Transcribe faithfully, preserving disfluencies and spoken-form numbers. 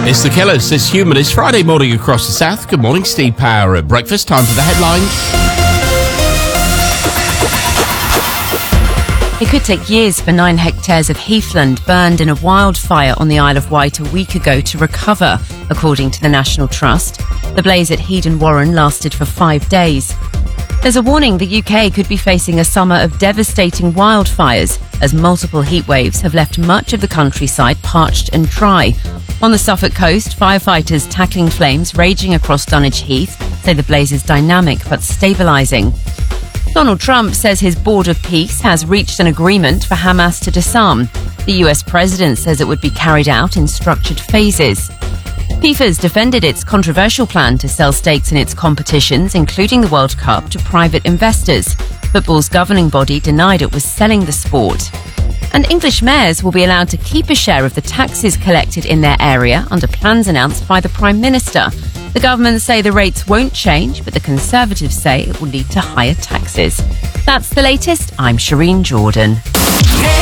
It's The Killers. It's Human. It's Friday morning across the south. Good morning, Steve Power at breakfast. Time for the headlines. It could take years for nine hectares of heathland burned in a wildfire on the Isle of Wight a week ago to recover, according to the National Trust. The blaze at Headon Warren lasted for five days. There's a warning the U K could be facing a summer of devastating wildfires, as multiple heat waves have left much of the countryside parched and dry. On the Suffolk coast, firefighters tackling flames raging across Dunwich Heath say the blaze is dynamic but stabilising. Donald Trump says his Board of Peace has reached an agreement for Hamas to disarm. The U S president says it would be carried out in structured phases. FIFA's defended its controversial plan to sell stakes in its competitions, including the World Cup, to private investors. Football's governing body denied it was selling the sport. And English mayors will be allowed to keep a share of the taxes collected in their area under plans announced by the Prime Minister. The government say the rates won't change, but the Conservatives say it will lead to higher taxes. That's the latest. I'm Shireen Jordan.